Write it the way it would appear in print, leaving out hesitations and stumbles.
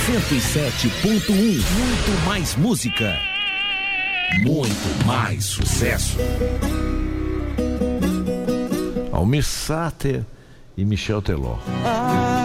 107.1. Muito mais música. Muito mais sucesso. Almir Sater e Michel Teló.